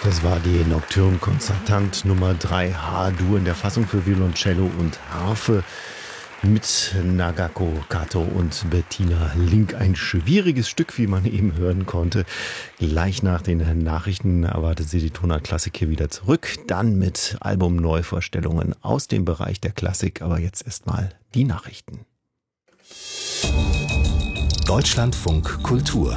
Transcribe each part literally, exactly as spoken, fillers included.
Das war die Nocturne Concertante Nummer drei H-Dur in der Fassung für Violoncello und Harfe mit Nagako Kato und Bettina Link. Ein schwieriges Stück, wie man eben hören konnte. Gleich nach den Nachrichten erwartet sie die Tonart Klassik hier wieder zurück. Dann mit Albumneuvorstellungen aus dem Bereich der Klassik. Aber jetzt erstmal die Nachrichten. Deutschlandfunk Kultur.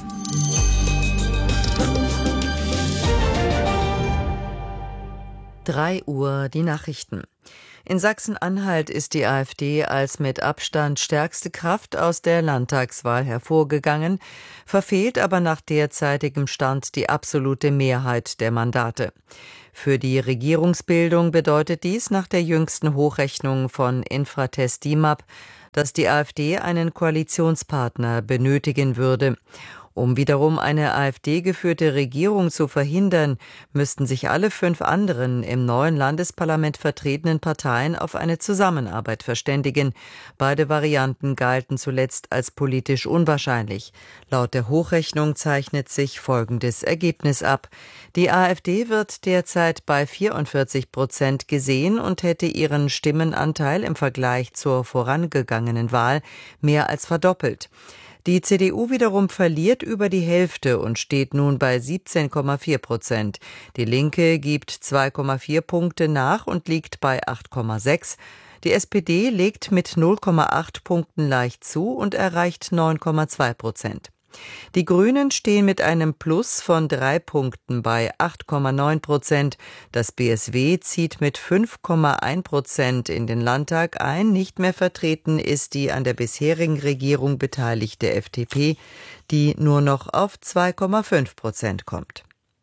drei Uhr die Nachrichten. In Sachsen-Anhalt ist die AfD als mit Abstand stärkste Kraft aus der Landtagswahl hervorgegangen, verfehlt aber nach derzeitigem Stand die absolute Mehrheit der Mandate. Für die Regierungsbildung bedeutet dies nach der jüngsten Hochrechnung von Infratest DIMAP, dass die AfD einen Koalitionspartner benötigen würde. Um wiederum eine AfD-geführte Regierung zu verhindern, müssten sich alle fünf anderen im neuen Landesparlament vertretenen Parteien auf eine Zusammenarbeit verständigen. Beide Varianten galten zuletzt als politisch unwahrscheinlich. Laut der Hochrechnung zeichnet sich folgendes Ergebnis ab. Die AfD wird derzeit bei vierundvierzig Prozent gesehen und hätte ihren Stimmenanteil im Vergleich zur vorangegangenen Wahl mehr als verdoppelt. Die C D U wiederum verliert über die Hälfte und steht nun bei siebzehn Komma vier Prozent. Die Linke gibt zwei Komma vier Punkte nach und liegt bei acht Komma sechs. Die S P D legt mit null Komma acht Punkten leicht zu und erreicht neun Komma zwei Prozent. Die Grünen stehen mit einem Plus von drei Punkten bei acht Komma neun Prozent. Das B S W zieht mit fünf Komma eins Prozent in den Landtag ein. Nicht mehr vertreten ist die an der bisherigen Regierung beteiligte F D P, die nur noch auf zwei Komma fünf Prozent kommt.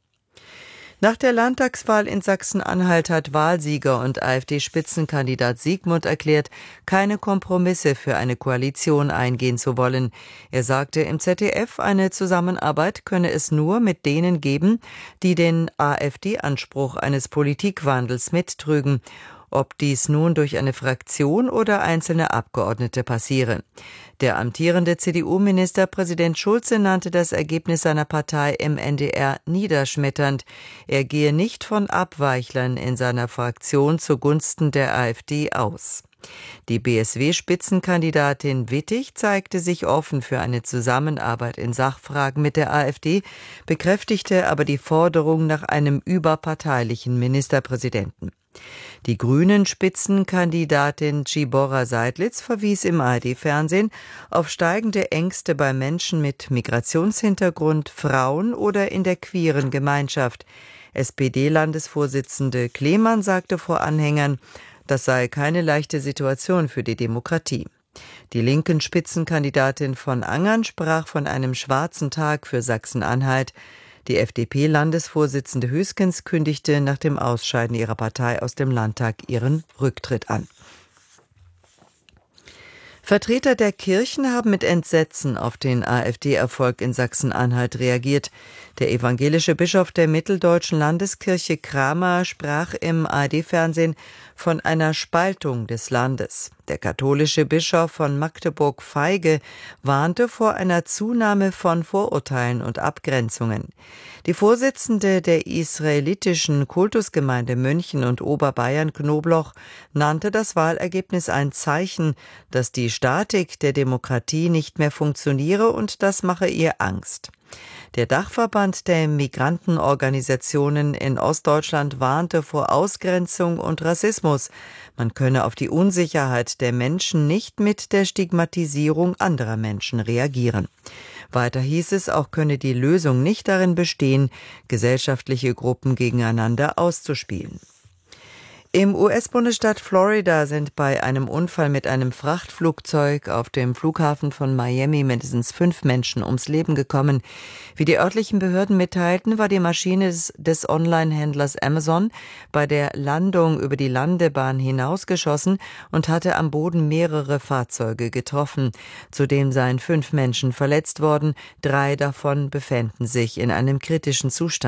Nach der Landtagswahl in Sachsen-Anhalt hat Wahlsieger und AfD-Spitzenkandidat Siegmund erklärt, keine Kompromisse für eine Koalition eingehen zu wollen. Er sagte im Z D F, eine Zusammenarbeit könne es nur mit denen geben, die den AfD-Anspruch eines Politikwandels mittrügen. Ob dies nun durch eine Fraktion oder einzelne Abgeordnete passiere. Der amtierende C D U-Ministerpräsident Schulze nannte das Ergebnis seiner Partei im N D R niederschmetternd. Er gehe nicht von Abweichlern in seiner Fraktion zugunsten der AfD aus. Die B S W-Spitzenkandidatin Wittig zeigte sich offen für eine Zusammenarbeit in Sachfragen mit der AfD, bekräftigte aber die Forderung nach einem überparteilichen Ministerpräsidenten. Die Grünen-Spitzenkandidatin Dzibora Seidlitz verwies im A R D-Fernsehen auf steigende Ängste bei Menschen mit Migrationshintergrund, Frauen oder in der queeren Gemeinschaft. S P D-Landesvorsitzende Klemann sagte vor Anhängern, das sei keine leichte Situation für die Demokratie. Die linken Spitzenkandidatin von Angern sprach von einem schwarzen Tag für Sachsen-Anhalt. Die F D P-Landesvorsitzende Hüskens kündigte nach dem Ausscheiden ihrer Partei aus dem Landtag ihren Rücktritt an. Vertreter der Kirchen haben mit Entsetzen auf den AfD-Erfolg in Sachsen-Anhalt reagiert. Der evangelische Bischof der Mitteldeutschen Landeskirche Kramer sprach im A R D-Fernsehen von einer Spaltung des Landes. Der katholische Bischof von Magdeburg Feige warnte vor einer Zunahme von Vorurteilen und Abgrenzungen. Die Vorsitzende der israelitischen Kultusgemeinde München und Oberbayern Knobloch nannte das Wahlergebnis ein Zeichen, dass die Statik der Demokratie nicht mehr funktioniere und das mache ihr Angst. Der Dachverband der Migrantenorganisationen in Ostdeutschland warnte vor Ausgrenzung und Rassismus. Man könne auf die Unsicherheit der Menschen nicht mit der Stigmatisierung anderer Menschen reagieren. Weiter hieß es, auch könne die Lösung nicht darin bestehen, gesellschaftliche Gruppen gegeneinander auszuspielen. Im U S-Bundesstaat Florida sind bei einem Unfall mit einem Frachtflugzeug auf dem Flughafen von Miami mindestens fünf Menschen ums Leben gekommen. Wie die örtlichen Behörden mitteilten, war die Maschine des, des Online-Händlers Amazon bei der Landung über die Landebahn hinausgeschossen und hatte am Boden mehrere Fahrzeuge getroffen. Zudem seien fünf Menschen verletzt worden, drei davon befänden sich in einem kritischen Zustand.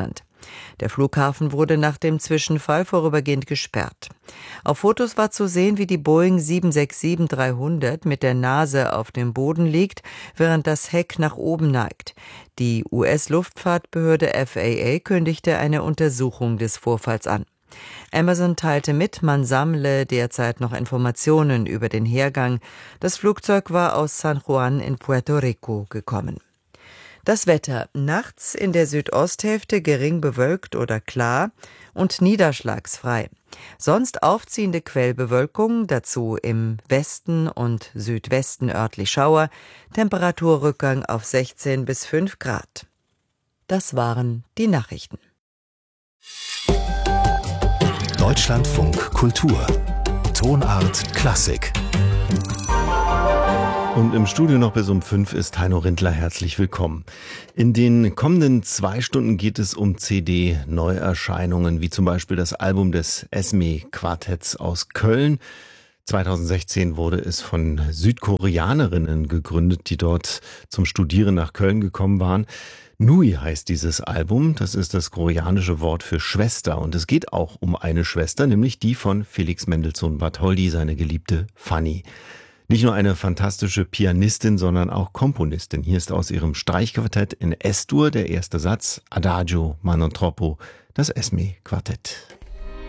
Der Flughafen wurde nach dem Zwischenfall vorübergehend gesperrt. Auf Fotos war zu sehen, wie die Boeing sieben sechs sieben dreihundert mit der Nase auf dem Boden liegt, während das Heck nach oben neigt. Die U S-Luftfahrtbehörde F A A kündigte eine Untersuchung des Vorfalls an. Amazon teilte mit, man sammle derzeit noch Informationen über den Hergang. Das Flugzeug war aus San Juan in Puerto Rico gekommen. Das Wetter: nachts in der Südosthälfte gering bewölkt oder klar und niederschlagsfrei. Sonst aufziehende Quellbewölkung, dazu im Westen und Südwesten örtlich Schauer, Temperaturrückgang auf sechzehn bis fünf Grad. Das waren die Nachrichten. Deutschlandfunk Kultur. Tonart Klassik. Und im Studio noch bis um fünf ist Heino Rindler. Herzlich willkommen. In den kommenden zwei Stunden geht es um C D-Neuerscheinungen, wie zum Beispiel das Album des Esme-Quartetts aus Köln. zweitausendsechzehn wurde es von Südkoreanerinnen gegründet, die dort zum Studieren nach Köln gekommen waren. Nui heißt dieses Album, das ist das koreanische Wort für Schwester. Und es geht auch um eine Schwester, nämlich die von Felix Mendelssohn Bartholdy, seine geliebte Fanny. Nicht nur eine fantastische Pianistin, sondern auch Komponistin. Hier ist aus ihrem Streichquartett in Es-Dur der erste Satz, Adagio ma non troppo, das Esme-Quartett.